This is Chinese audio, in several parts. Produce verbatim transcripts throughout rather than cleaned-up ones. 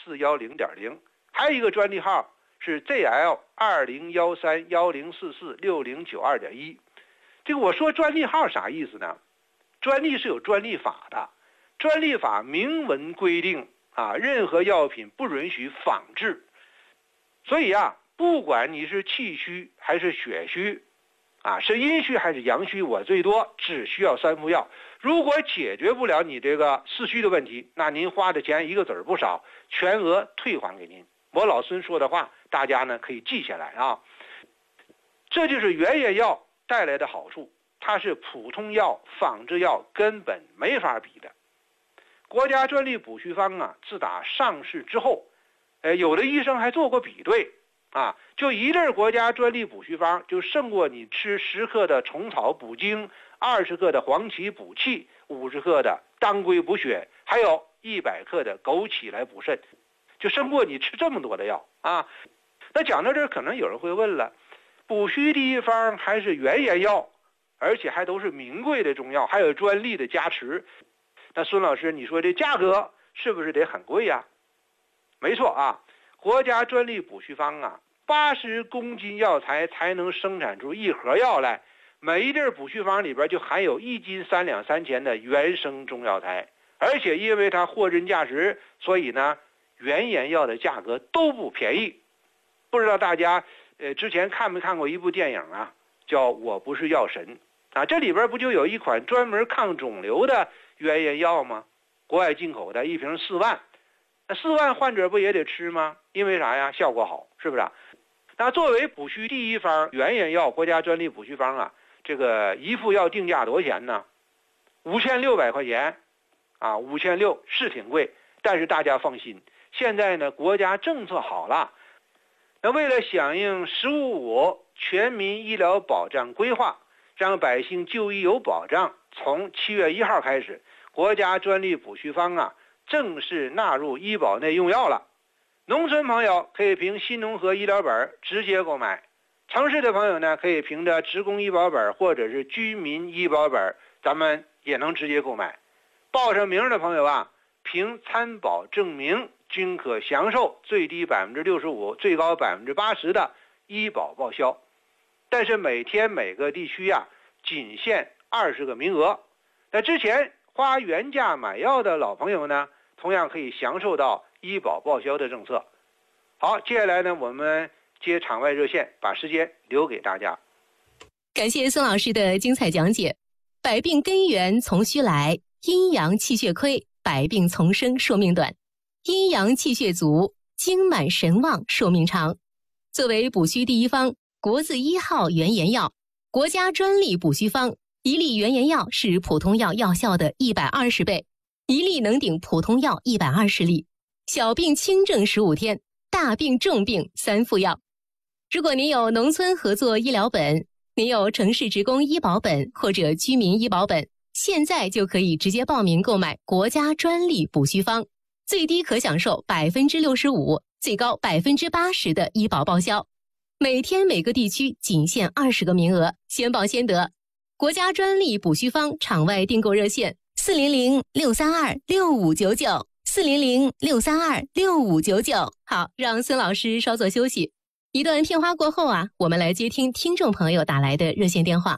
四一零点零，还有一个专利号是 Z L 二零一三一零四四六零九二点一。这个我说专利号啥意思呢？专利是有专利法的，专利法明文规定啊，任何药品不允许仿制。所以啊，不管你是气虚还是血虚，啊，是阴虚还是阳虚，我最多只需要三副药。如果解决不了你这个四虚的问题，那您花的钱一个子儿不少，全额退还给您。我老孙说的话，大家呢可以记下来啊。这就是原研药带来的好处，它是普通药、仿制药根本没法比的。国家专利补虚方啊，自打上市之后，呃，有的医生还做过比对啊，就一粒国家专利补虚方就胜过你吃十克的虫草补精、二十克的黄芪补气、五十克的当归补血，还有一百克的枸杞来补肾，就胜过你吃这么多的药啊。那讲到这儿，可能有人会问了，补虚第一方还是原研药，而且还都是名贵的中药，还有专利的加持，那孙老师，你说这价格是不是得很贵呀？没错啊，国家专利补虚方啊，八十公斤药材才能生产出一盒药来，每一粒补虚方里边就含有一斤三两三钱的原生中药材，而且因为它货真价实，所以呢，原研药的价格都不便宜。不知道大家呃之前看没看过一部电影啊，叫《我不是药神》啊，这里边不就有一款专门抗肿瘤的原研药吗？国外进口的，一瓶四万，那四万患者不也得吃吗？因为啥呀？效果好，是不是啊？那作为补虚第一方原研药国家专利补虚方啊，这个一副药定价多少钱呢？五千六百块钱啊，五千六是挺贵，但是大家放心，现在呢国家政策好了，那为了响应“十五五”全民医疗保障规划，让百姓就医有保障，从七月一号开始，国家专利补虚方啊正式纳入医保内用药了。农村朋友可以凭新农合医疗本直接购买，城市的朋友呢可以凭着职工医保本或者是居民医保本，咱们也能直接购买。报上名的朋友啊，凭参保证明均可享受最低百分之六十五、最高百分之八十的医保报销。但是每天每个地区啊仅限二十个名额。那之前花原价买药的老朋友呢，同样可以享受到医保报销的政策。好，接下来呢，我们接场外热线，把时间留给大家。 感谢孙老师的精彩讲解。百病根源从虚来，阴阳气血亏，百病丛生，寿命短；阴阳气血足，精满神旺，寿命长。作为补虚第一方，国字一号原研药，国家专利补虚方，一粒原研药是普通药药效的一百二十倍，一粒能顶普通药一百二十粒。小病轻症十五天，大病重病三副药。如果您有农村合作医疗本，您有城市职工医保本或者居民医保本，现在就可以直接报名购买国家专利补虚方，最低可享受百分之六十五，最高百分之八十的医保报销。每天每个地区仅限二十个名额，先报先得。国家专利补虚方场外订购热线：四零零六三二六五九九，四零零六三二六五九九。好，让孙老师稍作休息。一段片花过后啊，我们来接听听众朋友打来的热线电话。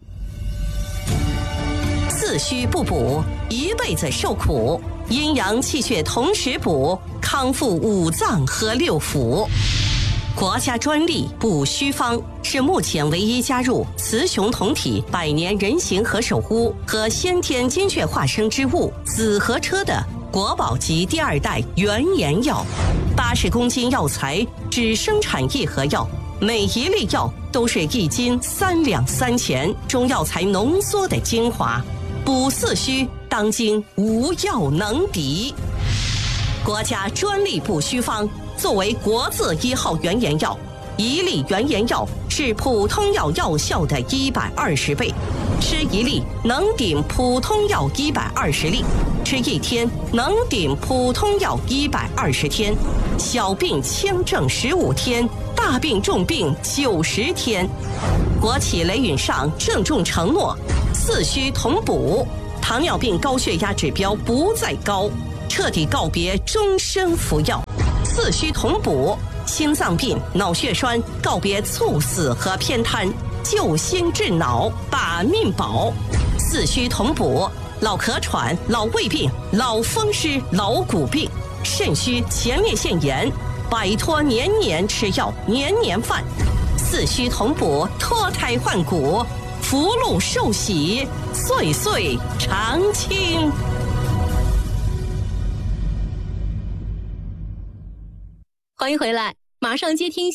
四虚不补，一辈子受苦；阴阳气血同时补，康复五脏和六腑。国家专利补虚方是目前唯一加入雌雄同体百年人形和首乌和先天精血化生之物紫河车的国宝级第二代原研药。八十公斤药材只生产一盒药，每一粒药都是一斤三两三钱中药材浓缩的精华，补四虚当今无药能敌。国家专利补虚方作为国字一号原研药，一粒原研药是普通药药效的一百二十倍，吃一粒能顶普通药一百二十粒，吃一天能顶普通药一百二十天，小病轻症十五天，大病重病九十天。国企雷允上郑重承诺，四虚同补，糖尿病高血压指标不再高， 彻底告别终身服药。四虚同补，心脏病、脑血栓告别猝死和偏瘫，救心治脑，把命保。四虚同补，老咳喘、老胃病、老风湿、老骨病、肾虚、前列腺炎，摆脱年年吃药、年年犯。四虚同补，脱胎换骨，福禄寿喜，岁岁常青。 欢迎回来，马上接听